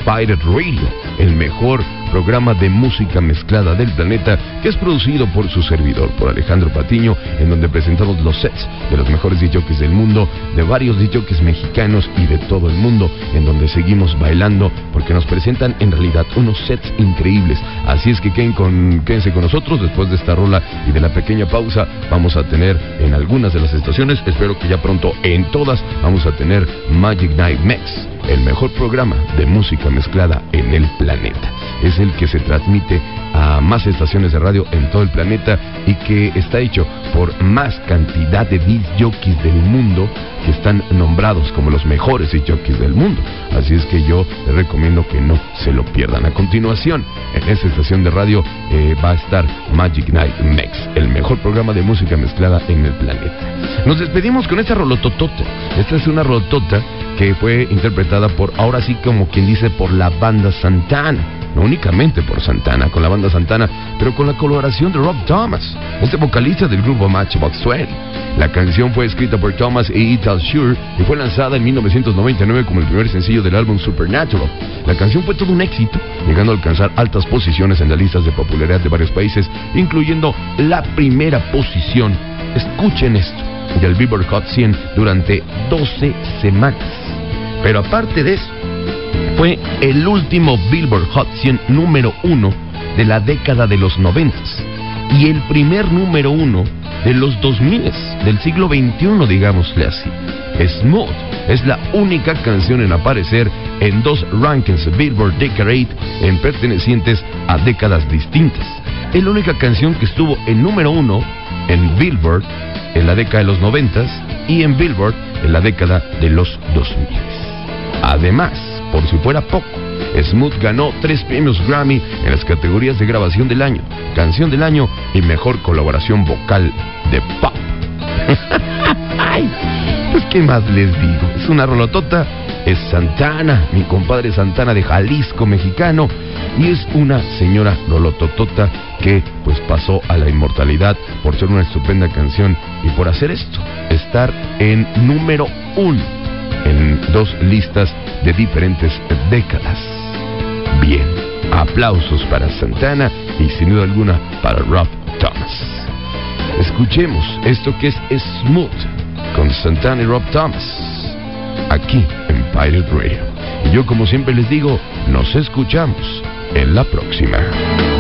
Pirate Radio, el mejor programa de música mezclada del planeta, que es producido por su servidor, por Alejandro Patiño, en donde presentamos los sets de los mejores DJs del mundo, de varios DJs mexicanos y de todo el mundo, en donde seguimos bailando, porque nos presentan en realidad unos sets increíbles. Así es que quédense con nosotros. Después de esta rola y de la pequeña pausa, vamos a tener en algunas de las estaciones, espero que ya pronto en todas, vamos a tener Magic Night Mix, el mejor programa de música mezclada en el planeta. Es el que se transmite a más estaciones de radio en todo el planeta y que está hecho por más cantidad de disc jockeys del mundo que están nombrados como los mejores disc jockeys del mundo. Así es que yo les recomiendo que no se lo pierdan. A continuación, en esta estación de radio va a estar Magic Night Mix, el mejor programa de música mezclada en el planeta. Nos despedimos con esta rolototota. Esta es una rolotota que fue interpretada por, ahora sí como quien dice, por la banda Santana. No únicamente por Santana, con la banda Santana, pero con la colaboración de Rob Thomas, este vocalista del grupo Matchbox 20. La canción fue escrita por Thomas e Ethel Shure y fue lanzada en 1999 como el primer sencillo del álbum Supernatural. La canción fue todo un éxito, llegando a alcanzar altas posiciones en las listas de popularidad de varios países, incluyendo la primera posición, escuchen esto, del Billboard Hot 100 durante 12 semanas. Pero aparte de eso, fue el último Billboard Hot 100 número 1 de la década de los 90 y el primer número 1 de los 2000, del siglo XXI, digámosle así. Smooth es la única canción en aparecer en 2 rankings Billboard Decade en pertenecientes a décadas distintas. Es la única canción que estuvo en número 1 en Billboard en la década de los 90 y en Billboard en la década de los 2000. Además, por si fuera poco, Smooth ganó 3 premios Grammy en las categorías de grabación del año, canción del año y mejor colaboración vocal de pop. Ay, pues qué más les digo, es una rolotota, es Santana, mi compadre Santana de Jalisco, mexicano, y es una señora rolototota que pues pasó a la inmortalidad por ser una estupenda canción y por hacer esto, estar en número 1 en 2 listas de diferentes décadas. Bien, aplausos para Santana y sin duda alguna para Rob Thomas. Escuchemos esto que es Smooth con Santana y Rob Thomas aquí en Pirate Radio. Y yo, como siempre les digo, nos escuchamos en la próxima.